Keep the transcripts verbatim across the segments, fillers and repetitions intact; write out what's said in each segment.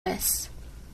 ist.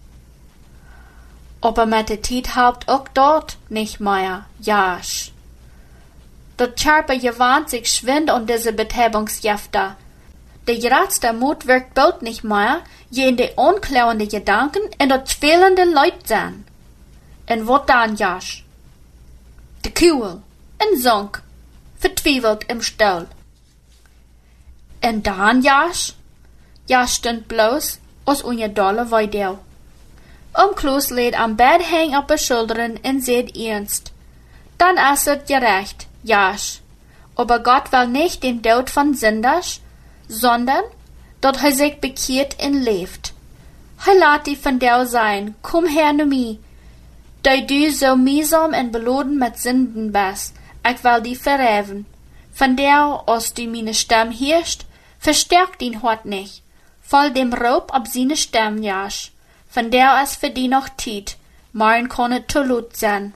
Aber mit der Zeit haupt auch dort nicht mehr, jasch. Dort Charpe gewandt sich schwind um diese Betäubungsjäfte. Der geratste Mut wirkt bald nicht mehr, je in die unklauende Gedanken und dort fehlende Leute sein. Und wat dann, jasch? De Kuhl, en zonk, vertwieveld im Stall. En dan, jasch? Jasch stond bloos, als unje dolle weideel. Oom Kloos leed am Bett hang op de schilderen en zeid ernst. Dan is het gerecht, jasch. Aber Gott will nicht den Tod von Sünders, sondern, dat hij sich bekeert en leeft. Hij laat die van jou sein, komm her nu mi. Da du so mühsam en beladen mit Sünden bist, ich will die verreven. Von der, als du meine Stimme hörst, verstärkt ihn Hort nicht. Voll dem Raub ab seine Stimme, jasch. Von der es für die noch Tiet, morgen kann es zu lut sein.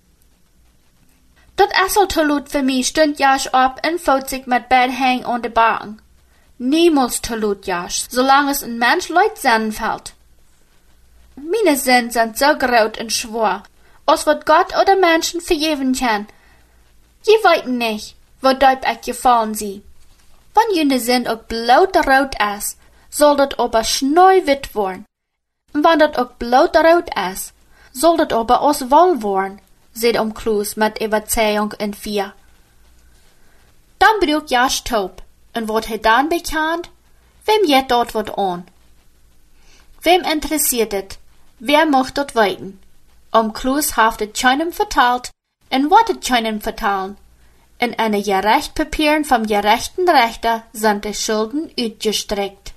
Dat essel zu lut für mich, stund jasch ab en faut sich mit Bett hang an de Backen. Niemals zu lut, jasch, solange es ein Mensch Leut sennen fällt. Meine Sünden sind so groß und schwor, als wat Gott oder Menschen vergeben kann. Je weiten nicht, wo deib ich gefallen sie. Wenn jene Sünd auch bloot rot ist, soll dat aber schneu wit worden. Und wenn dat auch bloot rot ist, soll dat aber aus wohl worden, seht um Kloos mit Überzeugung in vier. Dann braucht Jasch taub, und wird er dann bekannt, wem jet dort wat an? Wem interessiert het? Wer mocht dort weiten? Om Kloos haft het keinem vertalt, en wat het keinem vertalen. In eine gerecht Papieren vom gerechten Richter sind die Schulden uitgestreckt.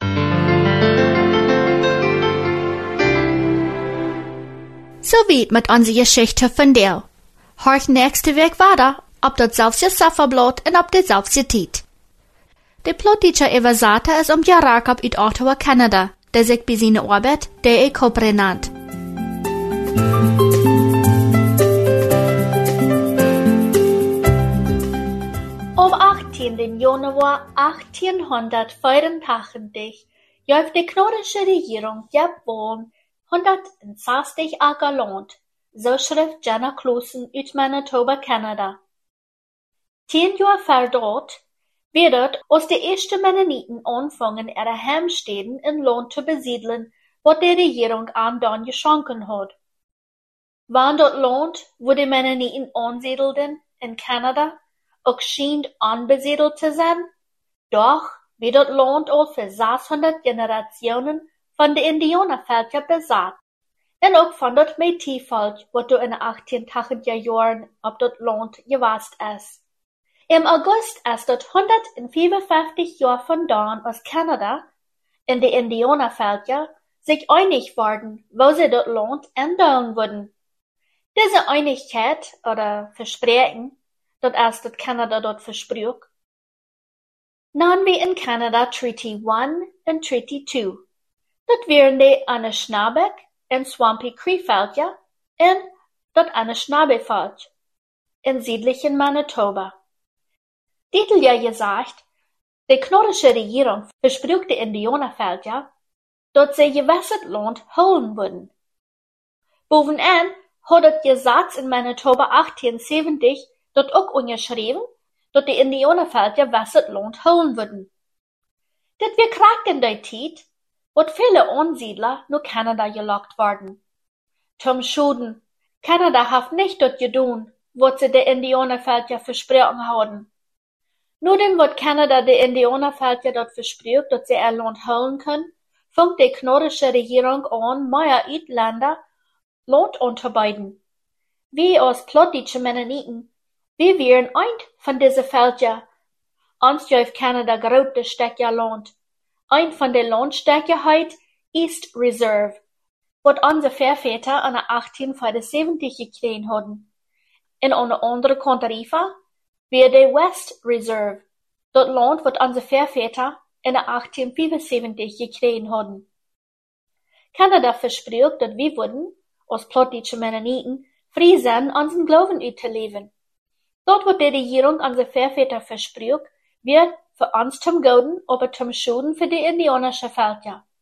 So weit mit unserer Geschichte von der. Horch nächste Weg weiter, ob das selbst Safferblot und ob das selbst Tiet. Der Plottische Evasator ist um Jarakab uit Ottawa, Kanada, der sich bei seiner Arbeit der Ekopre nannt. Am achtzehnten Januar achtzehnhundertvierundachtzig gab die kanadische Regierung Japan hundertzestig Acker Land, so schrift Jenna Clausen uit Manitoba, Kanada. Zehn Jahre vor dort wird aus die ersten Mennoniten anfangen, ihre Heimstätten in Land zu besiedeln, was die Regierung an dann geschenkt hat. Wann dort Land, wo die Mennoniten ansiedelten, in Kanada, auch schien anbesiedelt zu sein, doch wird dort Land auch für sechshundert Generationen von den Indianervölkern besat. Und auch von dort Métis-Volk, was du in den achtzehntausender Jahren auf dort Land gewast ist. Im August ist dort hundertfünfundfünfzig Jahre von dann aus Kanada in die Indianervölker sich einig worden, wo sie dort Land ändern würden. Diese Einigkeit oder Versprechen, dort ist dort Kanada dort versprach, nahmen wir in Kanada Treaty one und Treaty two. Dort wären die Anishinaabe und Swampy Cree-Völker und dort Anishinaabe-Volk in südlichen Manitoba. Dietl ja gesagt, die kanadische Regierung versprach die Indianervölker, dass sie gewässert Land holen würden. Bovenaan hat das Gesetz in Manitoba achtzehnhundertsiebzig dort auch unterschrieben, dass die Indianervölker gewässert Land holen würden. Das wir kragt in der Zeit, wo viele Ansiedler nur Kanada gelockt worden. Zum Schuden, Kanada hat nicht dort getan, was sie die Indianervölker versprochen haben. Nur denn wird Kanada die Indianervölker dort verspricht, dass sie ihr Land holen können, fängt die kanadische Regierung an, mehr Uitländer Land anzubieten. Wir als plottische Mennoniten, wir wären ein von diesen Völkern. Uns auf Kanada große Stücke Land. Ein von den Landstücken heißt East Reserve, was unsere Vorväter an der achtzehnhundertfünfundsiebzig gekriegt hatten. In einer anderen Kontrarifa wäre die West Reserve, das Land, was unsere Vorväter in der achtzehnhundertfünfundsiebzig gekriegt hatten. Kanada verspricht, dass wir würden, als plottische Mennoniten, frei sein, unseren Glauben auszuleben. Dort wird die Regierung unsere Vorväter verspricht, wird für uns zum Guten, aber zum Schuden für die indianische Völker.